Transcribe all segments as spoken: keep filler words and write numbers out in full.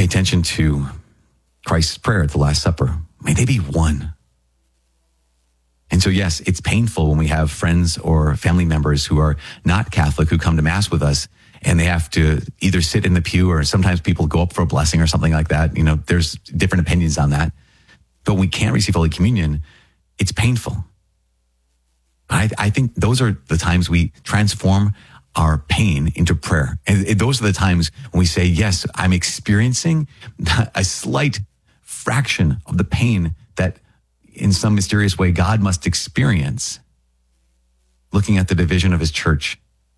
pay attention to Christ's prayer at the Last Supper. May they be one. And so, yes, it's painful when we have friends or family members who are not Catholic who come to Mass with us, and they have to either sit in the pew, or sometimes people go up for a blessing or something like that. You know, there's different opinions on that. But when we can't receive Holy Communion, it's painful. I, I think those are the times we transform our pain into prayer. And those are the times when we say, yes, I'm experiencing a slight fraction of the pain that in some mysterious way God must experience looking at the division of his church,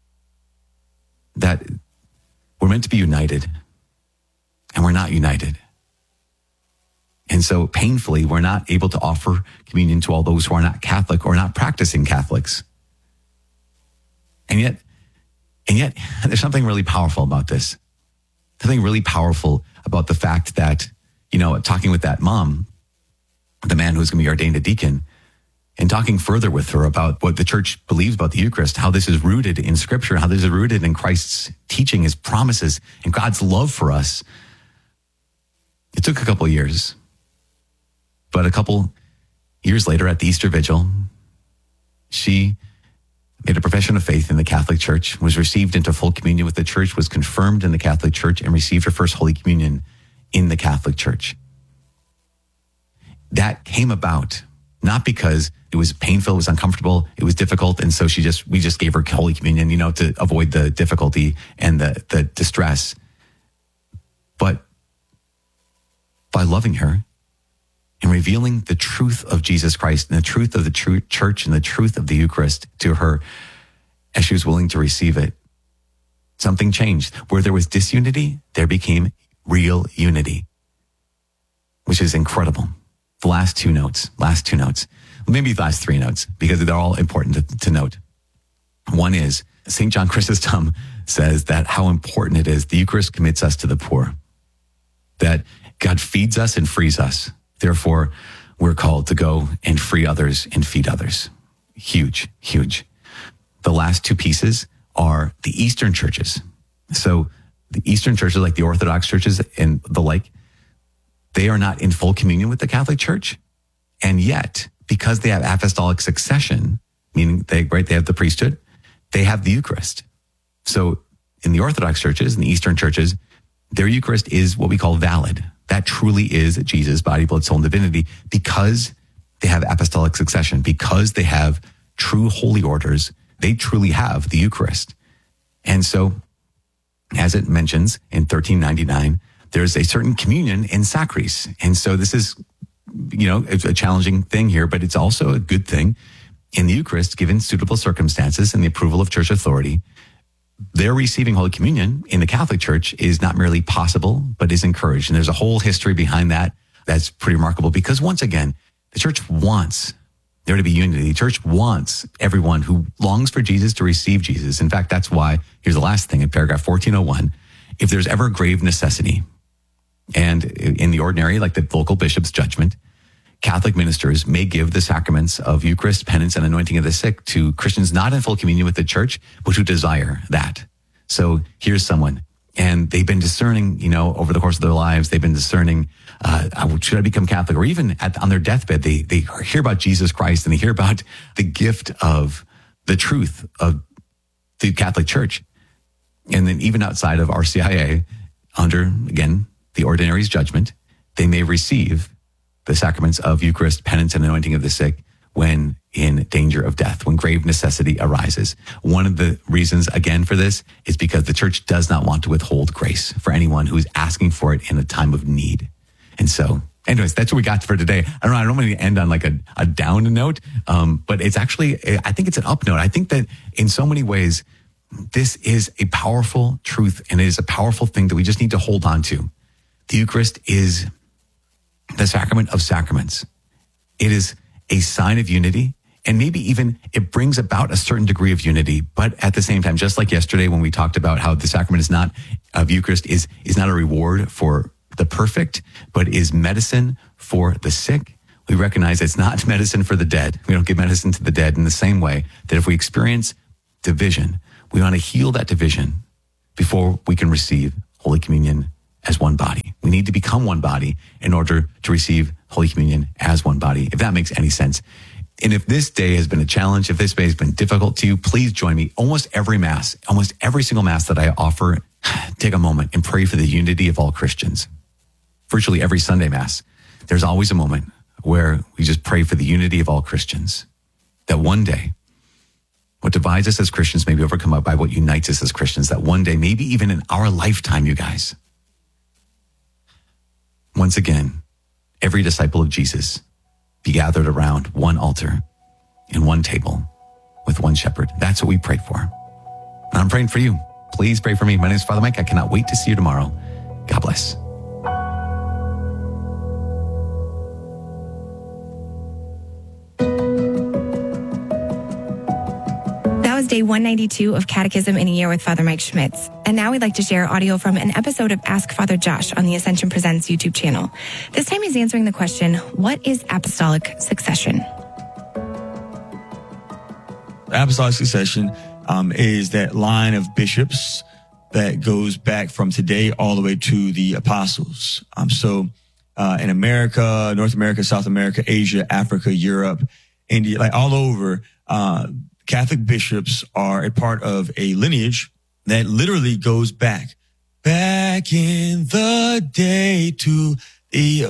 that we're meant to be united and we're not united. And so painfully, we're not able to offer communion to all those who are not Catholic or not practicing Catholics. And yet, and yet there's something really powerful about this. Something really powerful about the fact that, you know, talking with that mom, the man who's going to be ordained a deacon, and talking further with her about what the church believes about the Eucharist, how this is rooted in Scripture, how this is rooted in Christ's teaching, his promises, and God's love for us. It took a couple of years. But a couple years later at the Easter Vigil, she made a profession of faith in the Catholic Church, was received into full communion with the church, was confirmed in the Catholic Church, and received her first Holy Communion in the Catholic Church. That came about not because it was painful, it was uncomfortable, it was difficult, and so she just we just gave her Holy Communion, you know, to avoid the difficulty and the, the distress, but by loving her and revealing the truth of Jesus Christ and the truth of the true church and the truth of the Eucharist to her as she was willing to receive it. Something changed. Where there was disunity, there became real unity, which is incredible. The last two notes, last two notes, maybe the last three notes, because they're all important to, to note. One is Saint John Chrysostom says that how important it is. The Eucharist commits us to the poor, that God feeds us and frees us. Therefore, we're called to go and free others and feed others. Huge, huge. The last two pieces are the Eastern churches. So the Eastern churches, like the Orthodox churches and the like, they are not in full communion with the Catholic Church. And yet, because they have apostolic succession, meaning they, right, they have the priesthood, they have the Eucharist. So in the Orthodox churches and the Eastern churches, their Eucharist is what we call valid. That truly is Jesus' body, blood, soul, and divinity, because they have apostolic succession, because they have true holy orders. They truly have the Eucharist. And so, as it mentions in thirteen ninety-nine, there's a certain communion in sacris. And so this is, you know, it's a challenging thing here, but it's also a good thing. In the Eucharist, given suitable circumstances and the approval of church authority, their receiving Holy Communion in the Catholic Church is not merely possible, but is encouraged. And there's a whole history behind that that's pretty remarkable, because once again, the church wants there to be unity. The church wants everyone who longs for Jesus to receive Jesus. In fact, that's why, here's the last thing in paragraph fourteen oh one, if there's ever grave necessity, and in the ordinary, like the local bishop's judgment, Catholic ministers may give the sacraments of Eucharist, penance, and anointing of the sick to Christians not in full communion with the church, but who desire that. So here's someone, and they've been discerning, you know, over the course of their lives, they've been discerning, uh, should I become Catholic? Or even at, on their deathbed, they, they hear about Jesus Christ and they hear about the gift of the truth of the Catholic Church. And then even outside of R C I A, under, again, the ordinary's judgment, they may receive the sacraments of Eucharist, penance, and anointing of the sick when in danger of death, when grave necessity arises. One of the reasons, again, for this is because the church does not want to withhold grace for anyone who is asking for it in a time of need. And so, anyways, that's what we got for today. I don't know, I don't want to end on like a, a down note, um, but it's actually, I think it's an up note. I think that in so many ways, this is a powerful truth, and it is a powerful thing that we just need to hold on to. The Eucharist is the sacrament of sacraments. It is a sign of unity, and maybe even it brings about a certain degree of unity. But at the same time, just like yesterday when we talked about how the sacrament is not of Eucharist is is not a reward for the perfect, but is medicine for the sick. We recognize it's not medicine for the dead. We don't give medicine to the dead in the same way that if we experience division, we want to heal that division before we can receive Holy Communion as one body. We need to become one body in order to receive Holy Communion as one body, if that makes any sense. And if this day has been a challenge, if this day has been difficult to you, please join me. Almost every Mass, almost every single Mass that I offer, take a moment and pray for the unity of all Christians. Virtually every Sunday Mass, there's always a moment where we just pray for the unity of all Christians. That one day, what divides us as Christians may be overcome by what unites us as Christians. That one day, maybe even in our lifetime, you guys, once again, every disciple of Jesus be gathered around one altar and one table with one shepherd. That's what we prayed for. And I'm praying for you. Please pray for me. My name is Father Mike. I cannot wait to see you tomorrow. God bless. Day one ninety-two of Catechism in a Year with Father Mike Schmitz. And now we'd like to share audio from an episode of Ask Father Josh on the Ascension Presents YouTube channel. This time he's answering the question, what is apostolic succession? Apostolic succession um, is that line of bishops that goes back from today all the way to the apostles. Um, so uh, in America, North America, South America, Asia, Africa, Europe, India, like all over, uh, Catholic bishops are a part of a lineage that literally goes back, back in the day to the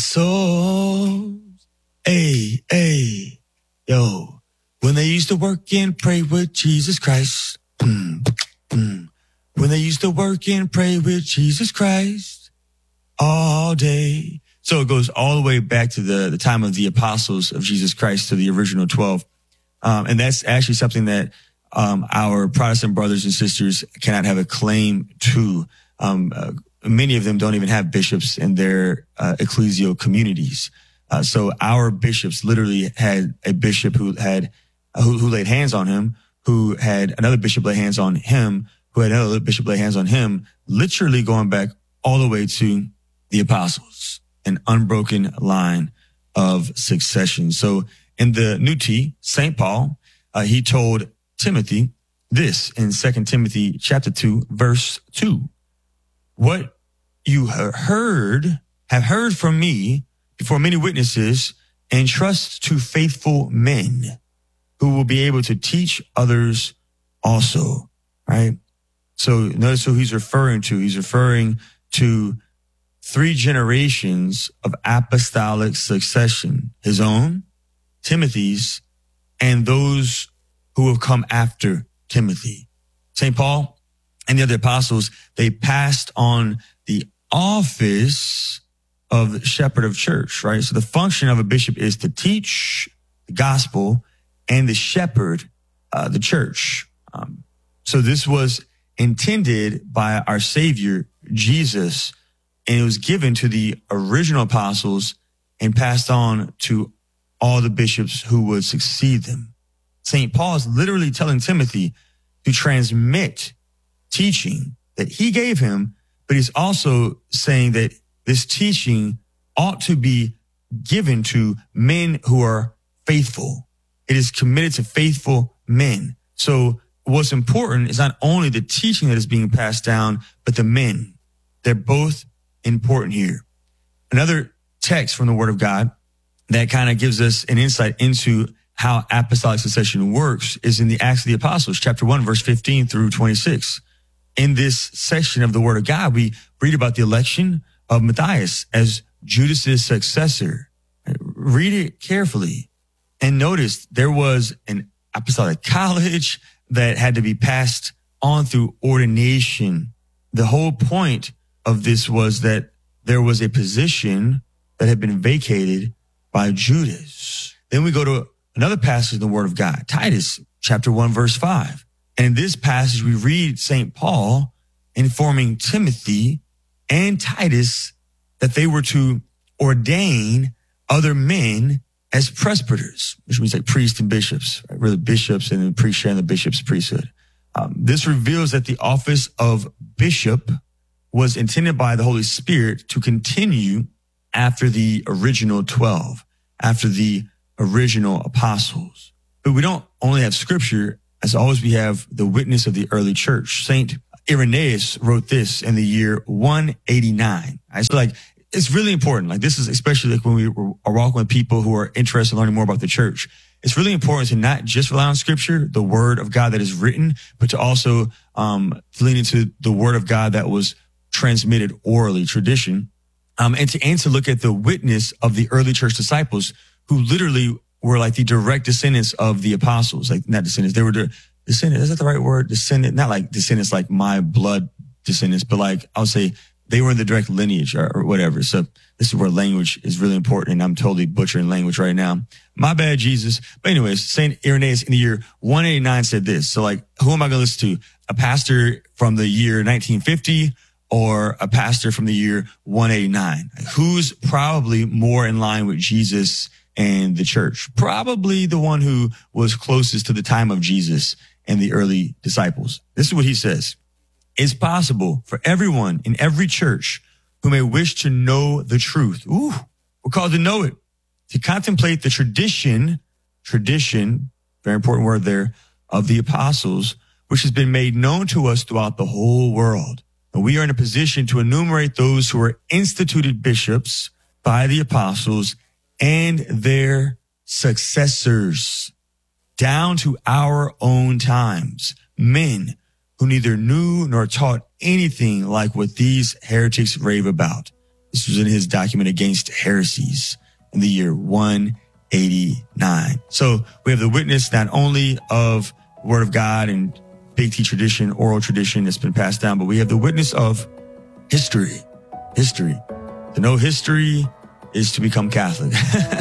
apostles. Hey, hey, yo, when they used to work and pray with Jesus Christ. Mm, mm, when they used to work and pray with Jesus Christ all day. So it goes all the way back to the, the time of the apostles of Jesus Christ, to the original twelve. Um, and that's actually something that um, our Protestant brothers and sisters cannot have a claim to. Um, uh, many of them don't even have bishops in their uh, ecclesial communities. Uh, so our bishops literally had a bishop who had uh, who, who laid hands on him, who had another bishop lay hands on him, who had another bishop lay hands on him, literally going back all the way to the apostles, an unbroken line of succession. So in the New T, Saint Paul, uh, he told Timothy this in Second Timothy chapter two, verse two. What you have heard, have heard from me before many witnesses, entrust to faithful men who will be able to teach others also, right? So notice who he's referring to. He's referring to three generations of apostolic succession, his own, Timothy's, and those who have come after Timothy. Saint Paul and the other apostles, they passed on the office of shepherd of church, right? So the function of a bishop is to teach the gospel and the shepherd, uh, the church. Um, so this was intended by our Savior, Jesus, and it was given to the original apostles and passed on to all the bishops who would succeed them. Saint Paul is literally telling Timothy to transmit teaching that he gave him, but he's also saying that this teaching ought to be given to men who are faithful. It is committed to faithful men. So what's important is not only the teaching that is being passed down, but the men. They're both important here. Another text from the Word of God that kind of gives us an insight into how apostolic succession works is in the Acts of the Apostles, chapter one, verse fifteen through twenty-six. In this section of the Word of God, we read about the election of Matthias as Judas's successor. Read it carefully and notice there was an apostolic college that had to be passed on through ordination. The whole point of this was that there was a position that had been vacated by Judas. Then we go to another passage in the Word of God, Titus chapter one, verse five. And in this passage, we read Saint Paul informing Timothy and Titus that they were to ordain other men as presbyters, which means like priests and bishops, right? Really bishops and then priests sharing the bishop's priesthood. Um, this reveals that the office of bishop was intended by the Holy Spirit to continue after the original twelve, after the original apostles. But we don't only have scripture, as always we have the witness of the early church. Saint Irenaeus wrote this in the year one eighty-nine. Right? So like, it's really important. Like this is especially like when we are walking with people who are interested in learning more about the church. It's really important to not just rely on scripture, the word of God that is written, but to also um lean into the word of God that was transmitted orally, tradition, um, and to and to look at the witness of the early church disciples who literally were like the direct descendants of the apostles, like not descendants, they were the descendants. Is that the right word? Descendant, not like descendants, like my blood descendants, but like I would say they were in the direct lineage or, or whatever. So this is where language is really important, and I'm totally butchering language right now. My bad, Jesus. But anyways, Saint Irenaeus in the year one eighty-nine said this. So like, who am I going to listen to? A pastor from the year nineteen fifty or a pastor from the year one eighty-nine? Who's probably more in line with Jesus and the church? Probably the one who was closest to the time of Jesus and the early disciples. This is what he says. It's possible for everyone in every church who may wish to know the truth. Ooh, we're called to know it, to contemplate the tradition, tradition, very important word there, of the apostles, which has been made known to us throughout the whole world. And we are in a position to enumerate those who are instituted bishops by the apostles and their successors down to our own times, men who neither knew nor taught anything like what these heretics rave about. This was in his document Against Heresies in the year one eighty-nine. So we have the witness not only of the Word of God and Big T tradition, oral tradition that's been passed down, but we have the witness of history. History. To know history is to become Catholic.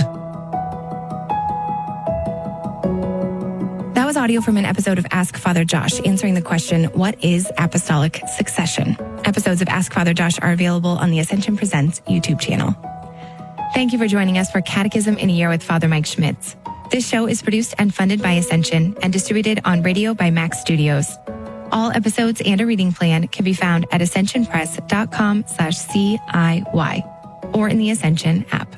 That was audio from an episode of Ask Father Josh answering the question, what is apostolic succession? Episodes of Ask Father Josh are available on the Ascension Presents YouTube channel. Thank you for joining us for Catechism in a Year with Father Mike Schmitz. This show is produced and funded by Ascension and distributed on radio by Max Studios. All episodes and a reading plan can be found at ascensionpress.com slash CIY or in the Ascension app.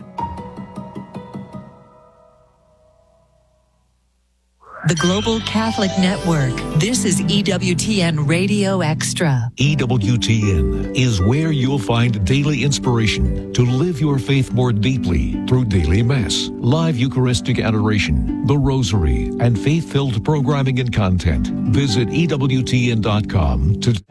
The Global Catholic Network. This is E W T N Radio Extra. E W T N is where you'll find daily inspiration to live your faith more deeply through daily Mass, live Eucharistic adoration, the Rosary, and faith-filled programming and content. Visit E W T N dot com to...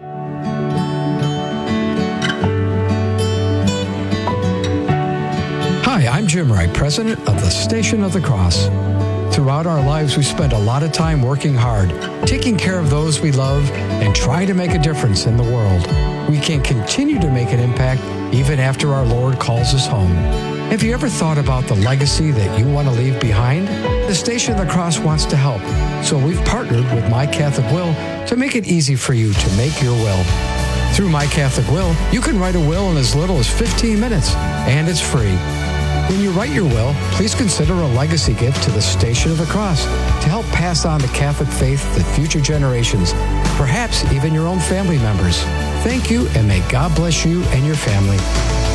Hi, I'm Jim Wright, president of the Station of the Cross. Throughout our lives, we spend a lot of time working hard, taking care of those we love, and trying to make a difference in the world. We can continue to make an impact even after our Lord calls us home. Have you ever thought about the legacy that you want to leave behind? The Station of the Cross wants to help, so we've partnered with My Catholic Will to make it easy for you to make your will. Through My Catholic Will, you can write a will in as little as fifteen minutes, and it's free. When you write your will, please consider a legacy gift to the Station of the Cross to help pass on the Catholic faith to future generations, perhaps even your own family members. Thank you, and may God bless you and your family.